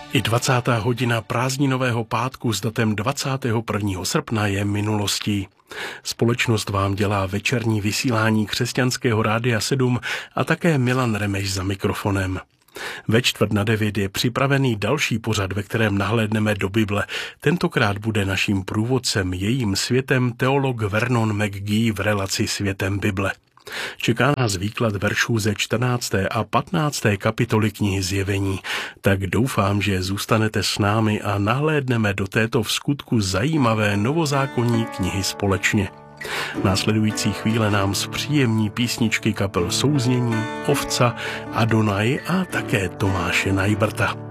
I 20. hodina prázdninového pátku s datem 21. srpna je minulostí. Společnost vám dělá večerní vysílání Křesťanského rádia 7 a také Milan Remeš za mikrofonem. Ve 8:45 je připravený další pořad, ve kterém nahlédneme do Bible. Tentokrát bude naším průvodcem jejím světem teolog Vernon McGee v relaci Světem Bible. Čeká nás výklad veršů ze 14. a 15. kapitoly knihy Zjevení, tak doufám, že zůstanete s námi a nahlédneme do této vskutku zajímavé novozákonní knihy společně. Následující chvíle nám zpříjemní písničky kapel Souznění, Ovca, Adonai a také Tomáše Najbrta.